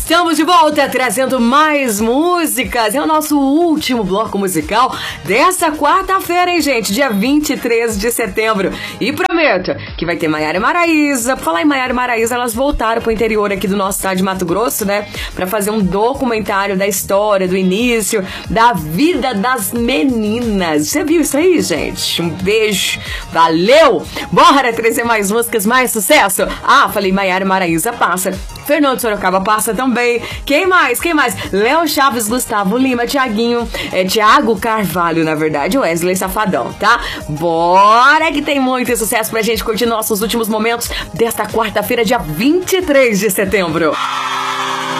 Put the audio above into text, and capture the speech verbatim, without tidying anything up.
Estamos de volta trazendo mais músicas. É o nosso último bloco musical dessa quarta-feira, hein, gente? Dia vinte e três de setembro. E prometo que vai ter Maiara e Maraísa. Por falar em Maiara e Maraísa, elas voltaram pro interior aqui do nosso estado de Mato Grosso, né? Pra fazer um documentário da história, do início, da vida das meninas. Você viu isso aí, gente? Um beijo. Valeu! Bora trazer mais músicas, mais sucesso? Ah, falei Maiara e Maraísa passa. Fernando Sorocaba passa também. Quem mais? Quem mais? Léo Chaves, Gustavo Lima, Tiaguinho, é, Thiago Carvalho, na verdade, Wesley Safadão, tá? Bora que tem muito sucesso pra gente curtir nossos últimos momentos desta quarta-feira, dia vinte e três de setembro.